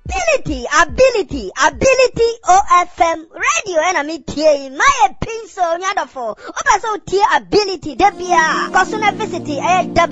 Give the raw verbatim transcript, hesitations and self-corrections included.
ability, ability, ability O F M radio and I'm here. My pencil, nyadofo. Opa so ability, debia. Cause visit